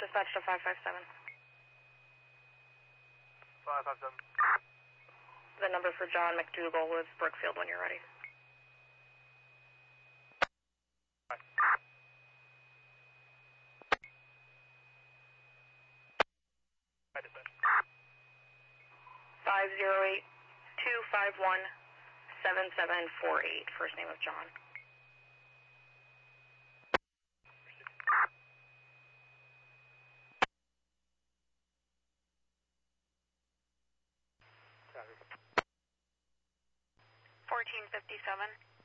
Dispatch to 557. 557. The number for John McDougal with Brookfield when you're ready. Bye. 508-251-7748, first name of John. Copy. 1457.